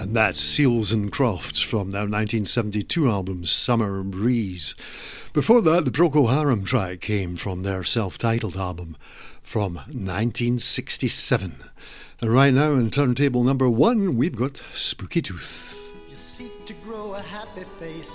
And that's Seals and Crofts from their 1972 album Summer Breeze. Before that, the Procol Harum track came from their self-titled album from 1967. And right now in turntable number 1, we've got Spooky Tooth. You seek to grow a happy face